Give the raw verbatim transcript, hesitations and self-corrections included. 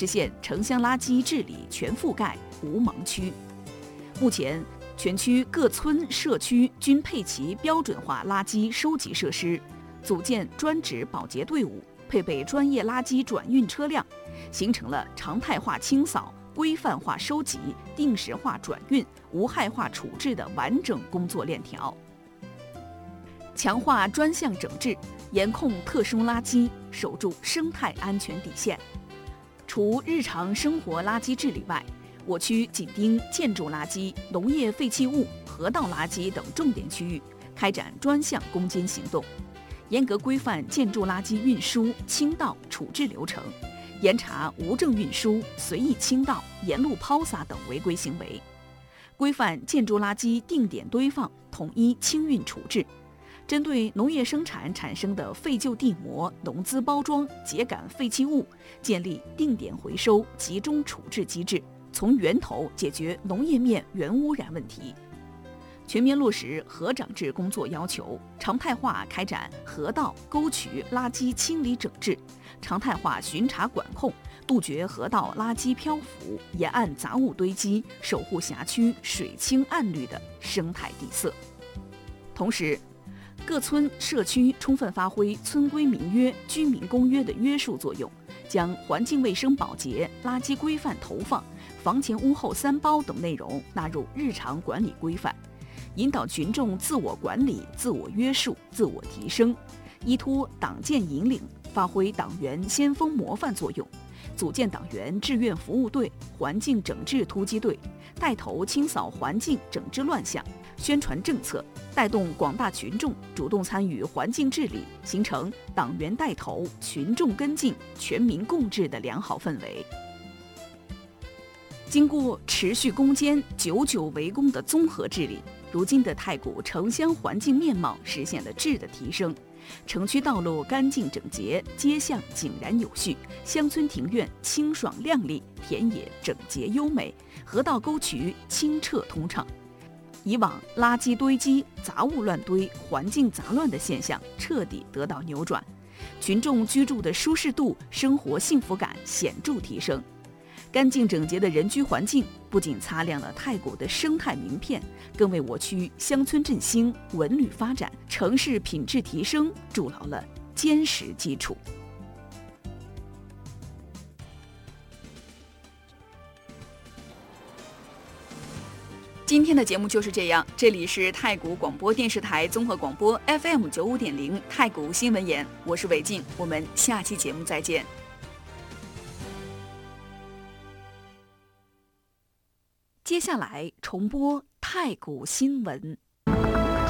实现城乡垃圾治理全覆盖无盲区。目前，全区各村社区均配齐标准化垃圾收集设施，组建专职保洁队伍，配备专业垃圾转运车辆，形成了常态化清扫、规范化收集、定时化转运、无害化处置的完整工作链条。强化专项整治，严控特殊垃圾，守住生态安全底线。除日常生活垃圾治理外，我区紧盯建筑垃圾、农业废弃物、河道垃圾等重点区域，开展专项攻坚行动，严格规范建筑垃圾运输、倾倒、处置流程，严查无证运输、随意倾倒、沿路抛洒等违规行为，规范建筑垃圾定点堆放、统一清运处置。针对农业生产产生的废旧地膜、农资包装、秸秆废弃物，建立定点回收、集中处置机制，从源头解决农业面原污染问题。全面落实河长制工作要求，常态化开展河道、沟渠垃圾清理整治，常态化巡查管控，杜绝河道垃圾漂浮、沿岸杂物堆积，守护辖区水清岸绿的生态底色。同时，各村社区充分发挥村规民约、居民公约的约束作用，将环境卫生保洁、垃圾规范投放、房前屋后三包等内容纳入日常管理规范，引导群众自我管理、自我约束、自我提升，依托党建引领，发挥党员先锋模范作用，组建党员志愿服务队、环境整治突击队，带头清扫环境整治乱象，宣传政策，带动广大群众主动参与环境治理，形成党员带头、群众跟进、全民共治的良好氛围。经过持续攻坚、久久为功的综合治理，如今的太谷城乡环境面貌实现了质的提升，城区道路干净整洁，街巷井然有序，乡村庭院清爽亮丽，田野整洁优美，河道沟渠清澈通畅。以往垃圾堆积、杂物乱堆、环境杂乱的现象彻底得到扭转，群众居住的舒适度、生活幸福感显著提升。干净整洁的人居环境不仅擦亮了太谷的生态名片，更为我区乡村振兴、文旅发展、城市品质提升筑牢了坚实基础。今天的节目就是这样，这里是太谷广播电视台综合广播 F M 九五点零太谷新闻言，我是韦静，我们下期节目再见。接下来重播太谷新闻。